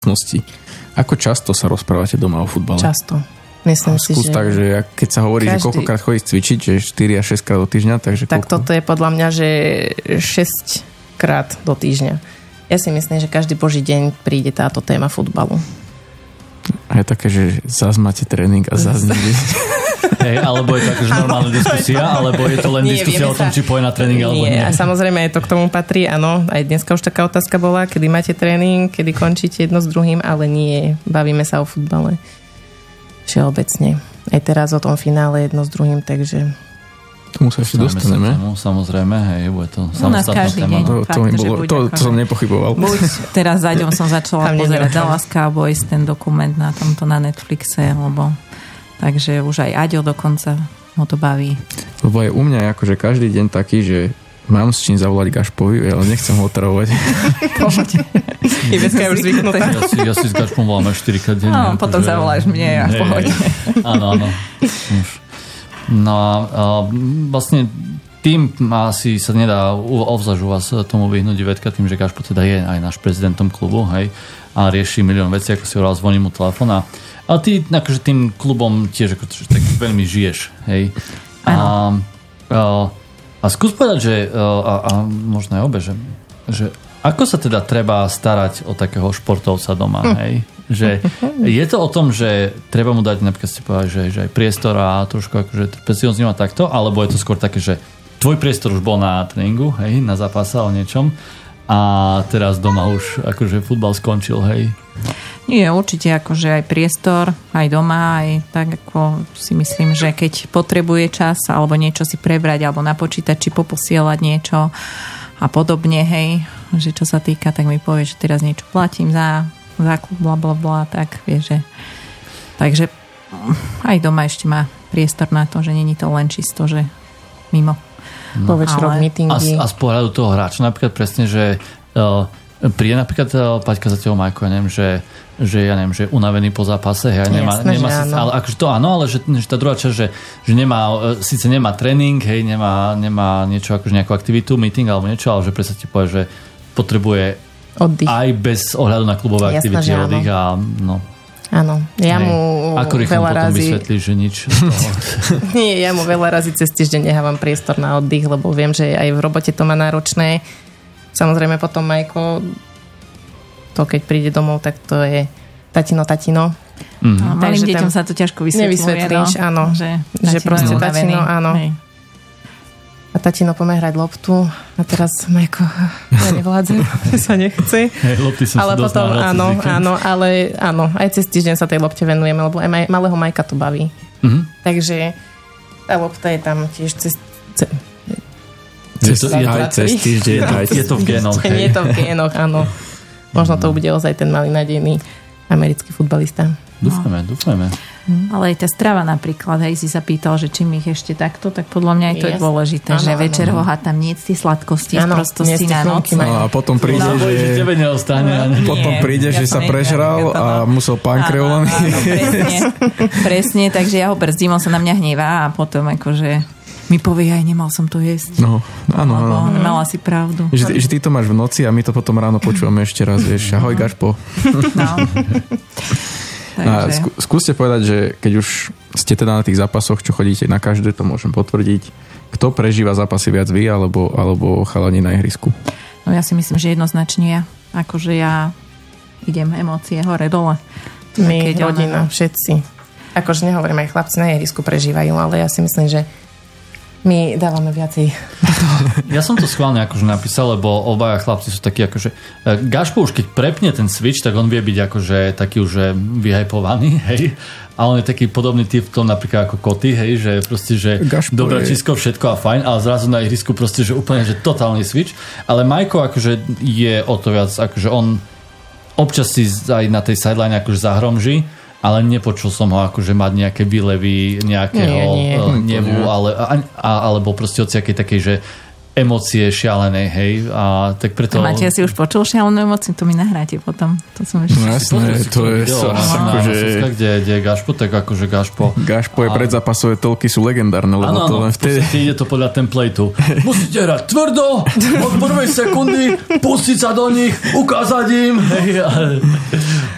domácnosti. Ako často sa rozprávate doma o futbale? Často. Myslím si, že... Tak, že keď sa hovorí, že koľkokrát chodíš cvičiť, že 4 a 6 krát do týždňa, takže tak koľko? Toto je podľa mňa, že 6 krát do týždňa. Ja si myslím, že každý boží deň príde táto téma futbalu. A je také, že zás máte tréning a zás nie. Hej, alebo je to akože normálna diskusia, alebo je to len diskusia o tom, či pôjde na tréning alebo nie. A samozrejme aj to k tomu patrí, áno. Aj dneska už taká otázka bola, kedy máte tréning, kedy končíte jedno s druhým, ale nie. Bavíme sa o futbale. Všeobecne. Aj teraz o tom finále jedno s druhým, takže... Tomu sa ešte dostaneme. Samozrejme, hej, bude to samostatná téma. To som nepochyboval. Buď teraz za ňom som začala pozerať Dallas Cowboys, ten dokument na tomto na Netflixe, alebo... Takže už aj Aďo dokonca ho to baví. Lebo aj u mňa je akože každý deň taký, že mám s čím zavolať Gašpovi, ale nechcem ho otravovať. Iveska je už zvyknutá. Ja si s Gašpom voláme 4-krát denne. No, potom zavoláš mne a v pohode. Áno. No a vlastne tým asi sa nedá obzvlášť u vás tomu vyhnúť Ivetka, tým, že Gašpo teda je aj náš prezidentom klubu, hej, a rieši milión vecí, ako si hovoril, zvoní mu telefón a ty akože tým klubom tiež akože, tak veľmi žiješ, hej. A skús povedať, že a možno aj obe, že ako sa teda treba starať o takého športovca doma, hej? Že je to o tom, že treba mu dať, napríklad ste povedali, že aj priestor a trošku akože trpezlivosť s ním a takto, alebo je to skôr také, že tvoj priestor už bol na tréningu, hej, na zápase o niečom a teraz doma už akože futbal skončil, hej? Nie, určite akože aj priestor, aj doma, aj tak ako si myslím, že keď potrebuje čas alebo niečo si prebrať alebo na počítači poposielať niečo a podobne, hej, že čo sa týka, tak mi povie, že teraz niečo platím za klub, blablabla, tak vieš, že takže aj doma ešte má priestor na to, že není to len čisto, že mimo. Po večeroch meetingy. A z pohľadu toho hráča napríklad presne, že príde napríklad Paťka za tebou, Majko, ja neviem, že ja neviem, že je unavený po zápase, hej, nemá síce, ale akože to áno, ale že tá druhá časť, že nemá, síce nemá tréning, hej, nemá niečo, akože nejakú aktivitu, meeting alebo niečo, ale že predsa ti povie, že potrebuje oddych. Aj bez ohľadu na klubové aktivity oddych a no. Áno, ja mu ako rýchlo veľa potom razy vysvetlíš, že nič Nie, ja mu veľa razy cez týždeň nehávam priestor na oddych, lebo viem, že aj v robote to má náročné. Samozrejme potom Majko to keď príde domov, tak to je tatino. Mm-hmm. Malým deťom sa to ťažko nevysvetlíš, no? Áno. Že proste tatino, áno. Hej. A tatino poďme hrať loptu a teraz Majko, ja nevládzem, sa nechce. Lopty som ale potom áno, aj cez týždeň sa tej lopte venujeme, lebo aj malého Majka to baví. Mm-hmm. Takže tá lopta je tam tiež cez týždeň. Je to v génoch. Je to v génoch, áno. Možno to bude ozaj ten malý nádejný americký futbalista. Dúfajme. Ale aj tá strava napríklad, hej, si sa pýtal, že čím ich ešte takto, tak podľa mňa aj to je dôležité, že večer ho tam nie tie sladkosti z prostosti na noc. A potom príde, že tebe neostane. Potom príde, že sa prežral a musel pankreolami. Presne, takže ja ho brzdím, on sa na mňa hnevá a potom akože mi povie, aj nemal som to jesť. No, áno. Mala si pravdu. Že ty to máš v noci a my to potom ráno počúvame ešte raz, vieš. Ahoj, Gašpo. No. A skúste povedať, že keď už ste teda na tých zápasoch, čo chodíte na každé, to môžem potvrdiť, kto prežíva zápasy viac vy, alebo chalani na ihrisku? No ja si myslím, že jednoznačne ja. Akože ja idem emócie hore-dole. My, rodina, všetci. Akože nehovorím, aj chlapci na ihrisku prežívajú, ale ja si myslím, že my dávame viacej. Ja som to schválne akože napísal, lebo obaja chlapci sú takí akože Gašpo už keď prepne ten switch, tak on vie byť akože taký už vyhypovaný, hej. A on je taký podobný typ v tom napríklad ako Koty, hej, že proste, že dobračisko, všetko a fajn, ale zrazu na ihrisku proste, že úplne, že totálny switch. Ale Majko akože je o to viac, akože on občas si aj na tej sideline akože zahromží, ale nepočul som ho akože mať nejaké výlevy nejakého hnevu, alebo proste hociakej takej, že emócie šialenej, hej. A tak preto... Máte, si už počul šialenú emóciu? To mi nahráte potom. To som ešte... No jasné, to je akože... Kde je Gašpo, tak akože Gašpo je predzapasové toľky sú legendárne, lebo to len vtedy... Ide to podľa templateu. Musíte hrať tvrdo, od prvej sekundy, pustiť sa do nich, ukázať im, hej.